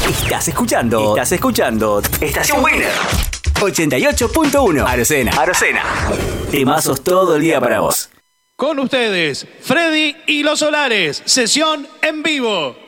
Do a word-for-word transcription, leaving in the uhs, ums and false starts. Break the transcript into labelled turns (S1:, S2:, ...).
S1: Estás escuchando, estás escuchando Estación Winner ochenta y ocho punto uno. Arocena, Arocena. Temazos todo el día para vos.
S2: Con ustedes, Freddy y los Solares, sesión en vivo.